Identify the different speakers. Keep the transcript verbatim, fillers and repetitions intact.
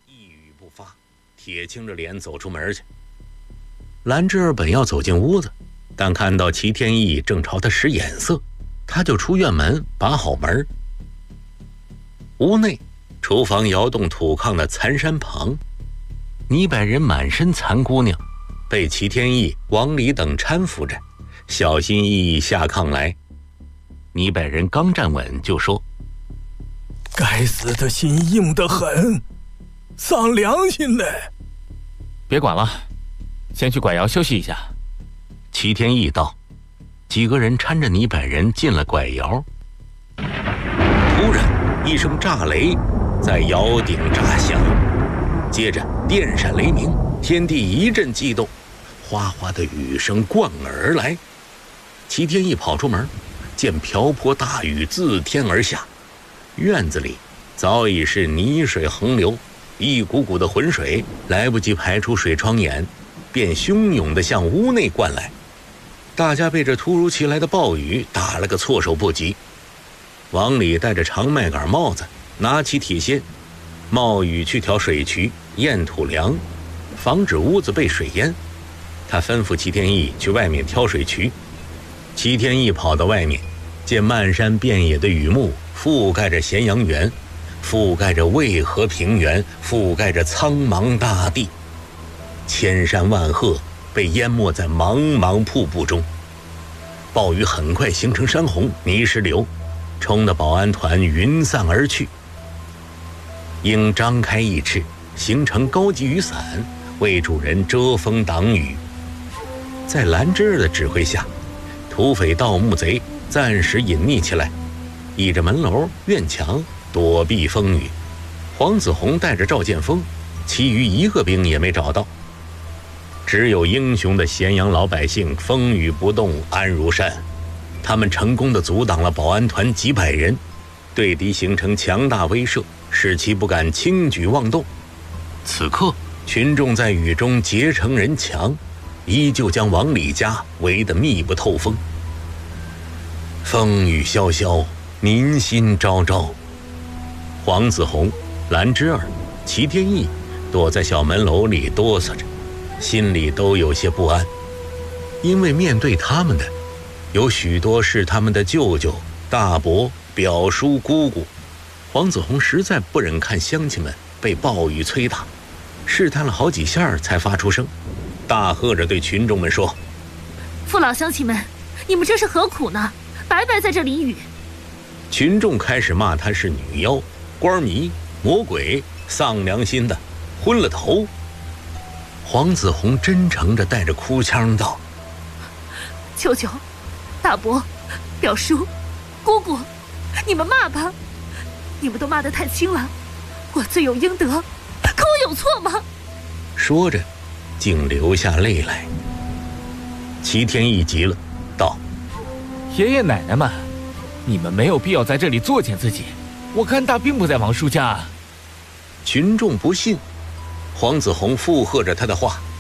Speaker 1: 一语不发，铁青着脸走出门去。兰芝儿本要走进屋子，但看到齐天意正朝他使眼色，他就出院门把好门。屋内，厨房窑洞土炕的残山旁，泥百人满身残姑娘，被齐天意、王离等搀扶着，小心翼翼下炕来。泥百人刚站稳，就说：“
Speaker 2: 该死的心硬得很，丧良心嘞！”
Speaker 3: 别管了，先去拐窑休息一下。
Speaker 1: 齐天意道。几个人搀着泥百人进了拐窑。突然一声炸雷在窑顶炸响，接着电闪雷鸣，天地一阵悸动，哗哗的雨声贯耳而来。齐天意跑出门，见瓢泼大雨自天而下，院子里早已是泥水横流，一股股的浑水来不及排出水窗眼，便汹涌地向屋内灌来。大家被这突如其来的暴雨打了个措手不及。王里戴着长麦秆帽子，拿起铁锨，冒雨去挑水渠，验土梁，防止屋子被水淹。他吩咐齐天意去外面挑水渠。齐天意跑到外面，见漫山遍野的雨幕覆盖着咸阳园，覆盖着渭河平原，覆盖着苍茫大地，千山万壑被淹没在茫茫瀑布中。暴雨很快形成山洪泥石流，冲得保安团云散而去。应张开一翅，形成高级雨伞，为主人遮风挡雨。在兰芝儿的指挥下，土匪盗墓贼暂时隐匿起来，倚着门楼院墙躲避风雨。黄子弘带着赵建锋，其余一个兵也没找到。只有英雄的咸阳老百姓风雨不动，安如山。他们成功地阻挡了保安团几百人，对敌形成强大威慑，使其不敢轻举妄动。此刻群众在雨中结成人墙，依旧将王李家围得密不透风。风雨萧萧，民心昭昭。黄子弘、兰芝儿、齐天意躲在小门楼里哆嗦着，心里都有些不安，因为面对他们的有许多是他们的舅舅、大伯、表叔、姑姑。黄子弘实在不忍看乡亲们被暴雨催打，试探了好几下才发出声，大喝着对群众们说：“
Speaker 4: 父老乡亲们，你们这是何苦呢？白白在这淋雨。”
Speaker 1: 群众开始骂他是女妖、官迷、魔鬼，丧良心的，昏了头。黄子弘真诚地带着哭腔道：“
Speaker 4: 舅舅、大伯、表叔、姑姑，你们骂吧，你们都骂得太轻了，我罪有应得，可我有错吗？”
Speaker 1: 说着竟流下泪来。齐天意急了，道：“
Speaker 3: 爷爷奶奶们，你们没有必要在这里作践自己，我看大并不在王叔家。”
Speaker 1: 群众不信，黄子弘附和着他的话，